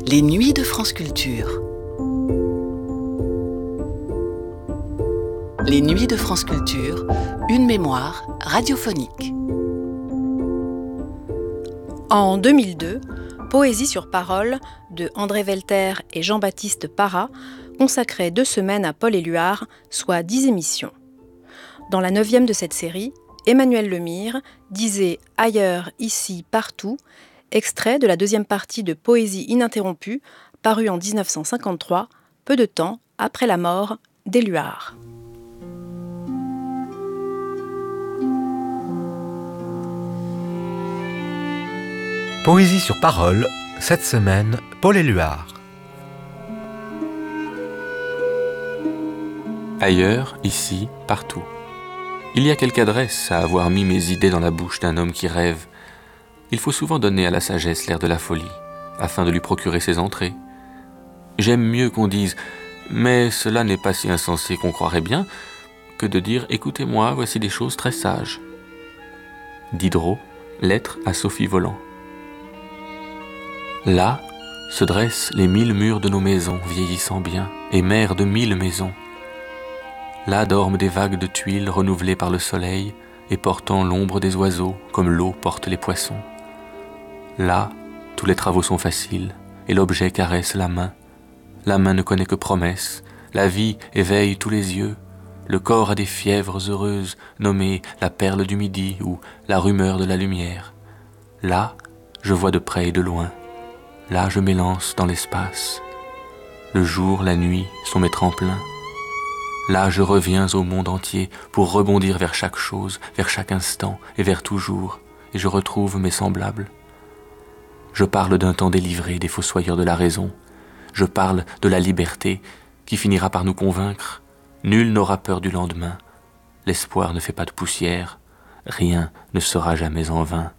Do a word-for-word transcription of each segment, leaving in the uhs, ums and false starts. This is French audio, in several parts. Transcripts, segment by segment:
Les Nuits de France Culture. Les Nuits de France Culture, une mémoire radiophonique. En deux mille deux, Poésie sur parole de André Velter et Jean-Baptiste Parra consacrait deux semaines à Paul Éluard, soit dix émissions. Dans la neuvième de cette série, Emmanuel Lemire disait « Ailleurs, ici, partout », extrait de la deuxième partie de Poésie ininterrompue, parue en dix-neuf cent cinquante-trois, peu de temps après la mort d'Éluard. Poésie sur parole, cette semaine, Paul Éluard. Ailleurs, ici, partout. Il y a quelque adresse à avoir mis mes idées dans la bouche d'un homme qui rêve. Il faut souvent donner à la sagesse l'air de la folie, afin de lui procurer ses entrées. J'aime mieux qu'on dise « mais cela n'est pas si insensé qu'on croirait bien » que de dire « écoutez-moi, voici des choses très sages ». Diderot, lettre à Sophie Volant. Là se dressent les mille murs de nos maisons, vieillissant bien, et mères de mille maisons. Là dorment des vagues de tuiles renouvelées par le soleil et portant l'ombre des oiseaux, comme l'eau porte les poissons. Là, tous les travaux sont faciles, et l'objet caresse la main. La main ne connaît que promesses, la vie éveille tous les yeux. Le corps a des fièvres heureuses, nommées la perle du midi ou la rumeur de la lumière. Là, je vois de près et de loin. Là, je m'élance dans l'espace. Le jour, la nuit sont mes tremplins. Là, je reviens au monde entier pour rebondir vers chaque chose, vers chaque instant et vers toujours, et je retrouve mes semblables. Je parle d'un temps délivré des fossoyeurs de la raison. Je parle de la liberté qui finira par nous convaincre. Nul n'aura peur du lendemain. L'espoir ne fait pas de poussière. Rien ne sera jamais en vain.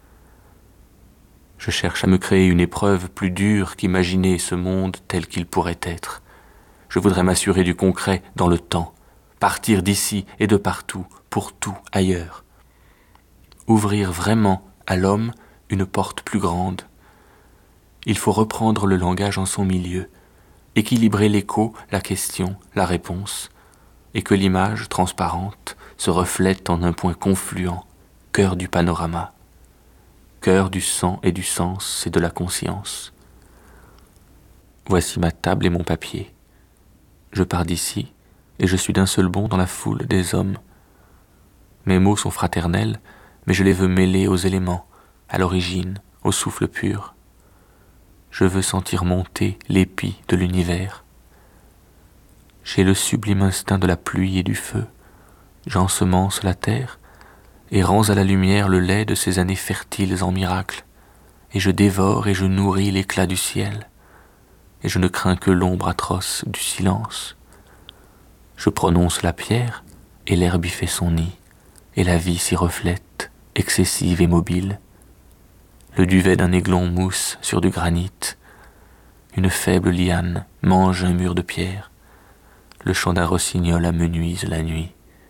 Je cherche à me créer une épreuve plus dure qu'imaginer ce monde tel qu'il pourrait être. Je voudrais m'assurer du concret dans le temps, partir d'ici et de partout, pour tout ailleurs. Ouvrir vraiment à l'homme une porte plus grande. Il faut reprendre le langage en son milieu, équilibrer l'écho, la question, la réponse, et que l'image transparente se reflète en un point confluent, cœur du panorama, cœur du sang et du sens et de la conscience. Voici ma table et mon papier. Je pars d'ici, et je suis d'un seul bond dans la foule des hommes. Mes mots sont fraternels, mais je les veux mêler aux éléments, à l'origine, au souffle pur. Je veux sentir monter l'épi de l'univers. J'ai le sublime instinct de la pluie et du feu. J'ensemence la terre, et rends à la lumière le lait de ces années fertiles en miracles, et je dévore et je nourris l'éclat du ciel. Et je ne crains que l'ombre atroce du silence. Je prononce la pierre, et l'herbe y fait son nid, et la vie s'y reflète, excessive et mobile. Le duvet d'un aiglon mousse sur du granit, une faible liane mange un mur de pierre, le chant d'un rossignol amenuise la nuit.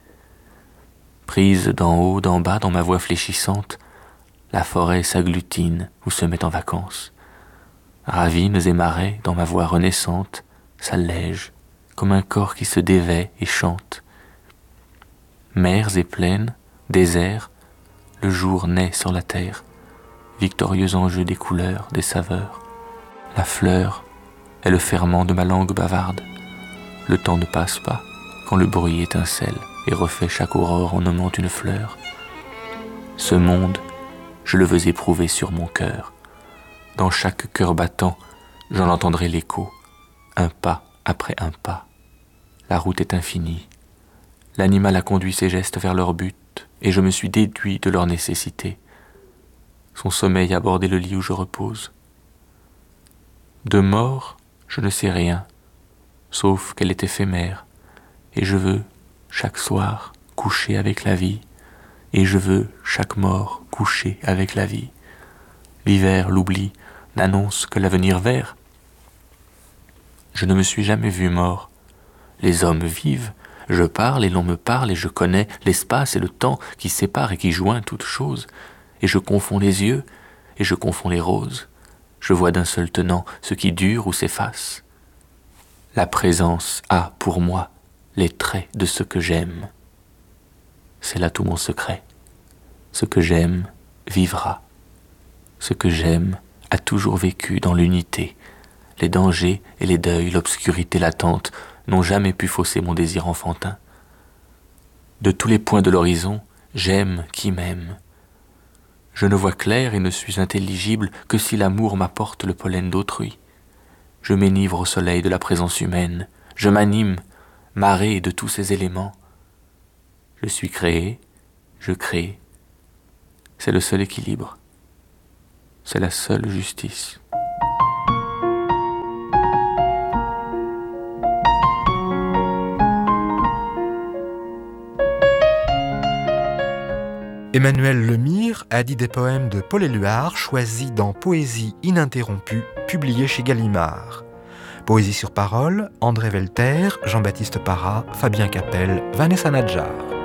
Prise d'en haut, d'en bas, dans ma voix fléchissante, la forêt s'agglutine ou se met en vacances. Ravines et marais, dans ma voix renaissante, s'allègent, comme un corps qui se dévait et chante. Mers et plaines, déserts, le jour naît sur la terre, victorieux enjeu des couleurs, des saveurs. La fleur est le ferment de ma langue bavarde. Le temps ne passe pas, quand le bruit étincelle et refait chaque aurore en nommant une fleur. Ce monde, je le veux éprouver sur mon cœur. Dans chaque cœur battant, j'en entendrai l'écho, un pas après un pas. La route est infinie. L'animal a conduit ses gestes vers leur but, et je me suis déduit de leur nécessité. Son sommeil a bordé le lit où je repose. De mort, je ne sais rien, sauf qu'elle est éphémère, et je veux, chaque soir, coucher avec la vie, et je veux, chaque mort, coucher avec la vie. L'hiver, l'oubli, n'annonce que l'avenir vert. Je ne me suis jamais vu mort. Les hommes vivent, je parle et l'on me parle et je connais l'espace et le temps qui séparent et qui joint toutes choses, et je confonds les yeux et je confonds les roses. je vois d'un seul tenant ce qui dure ou s'efface. La présence a, pour moi, les traits de ce que j'aime. C'est là tout mon secret. Ce que j'aime vivra. Ce que j'aime a toujours vécu dans l'unité. Les dangers et les deuils, l'obscurité latente n'ont jamais pu fausser mon désir enfantin. De tous les points de l'horizon, j'aime qui m'aime. Je ne vois clair et ne suis intelligible que si l'amour m'apporte le pollen d'autrui. Je m'enivre au soleil de la présence humaine, je m'anime, marée de tous ces éléments. Je suis créé, je crée. C'est le seul équilibre. C'est la seule justice. Emmanuel Lemire a dit des poèmes de Paul Éluard choisis dans Poésie ininterrompue, publié chez Gallimard. Poésie sur parole, André Velter, Jean-Baptiste Parra, Fabien Capel, Vanessa Nadjar.